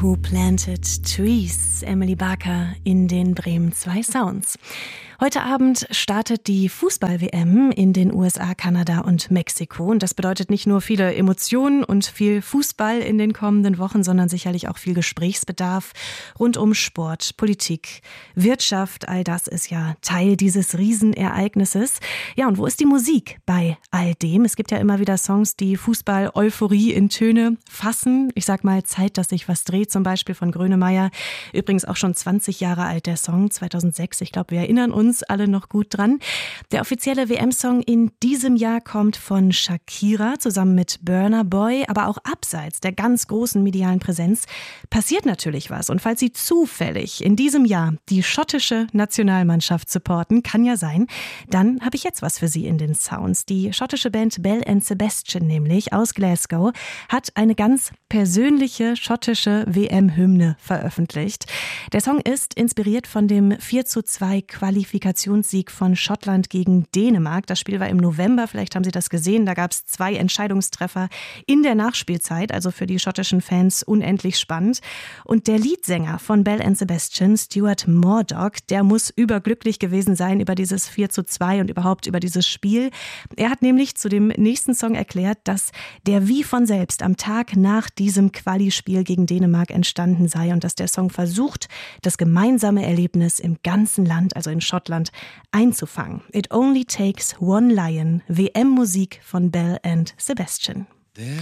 Who Planted Trees? Emily Barker in den Bremen 2 Sounds. Heute Abend startet die Fußball-WM in den USA, Kanada und Mexiko. Und das bedeutet nicht nur viele Emotionen und viel Fußball in den kommenden Wochen, sondern sicherlich auch viel Gesprächsbedarf rund um Sport, Politik, Wirtschaft. All das ist ja Teil dieses Riesenereignisses. Ja, und wo ist die Musik bei all dem? Es gibt ja immer wieder Songs, die Fußball-Euphorie in Töne fassen. Ich sag mal, Zeit, dass sich was dreht, zum Beispiel von Grönemeyer. Übrigens auch schon 20 Jahre alt, der Song, 2006. Ich glaube, wir erinnern uns alle noch gut dran. Der offizielle WM-Song in diesem Jahr kommt von Shakira zusammen mit Burna Boy, aber auch abseits der ganz großen medialen Präsenz passiert natürlich was. Und falls Sie zufällig in diesem Jahr die schottische Nationalmannschaft supporten, kann ja sein, dann habe ich jetzt was für Sie in den Sounds. Die schottische Band Belle and Sebastian nämlich aus Glasgow hat eine ganz persönliche schottische WM-Hymne veröffentlicht. Der Song ist inspiriert von dem 4:2 Qualifikationssieg von Schottland gegen Dänemark. Das Spiel war im November, vielleicht haben Sie das gesehen. Da gab es 2 Entscheidungstreffer in der Nachspielzeit, also für die schottischen Fans unendlich spannend. Und der Leadsänger von Belle and Sebastian, Stuart Murdoch, der muss überglücklich gewesen sein über dieses 4:2 und überhaupt über dieses Spiel. Er hat nämlich zu dem nächsten Song erklärt, dass der wie von selbst am Tag nach diesem Quali-Spiel gegen Dänemark entstanden sei und dass der Song versucht, das gemeinsame Erlebnis im ganzen Land, also in Schottland, einzufangen. It only takes one lion, WM-Musik von Belle and Sebastian.